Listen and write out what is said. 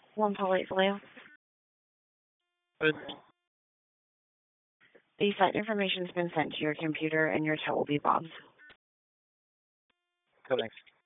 One polite file. Good. The flight information has been sent to your computer, and your tow will be Bob's. Correct.